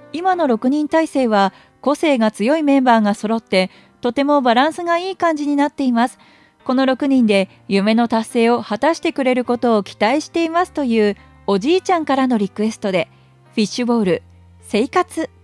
今の6人体制は個性が強いメンバーが揃ってとてもバランスがいい感じになっています。この6人で夢の達成を果たしてくれることを期待していますというおじいちゃんからのリクエストで、フィッシュボール生活。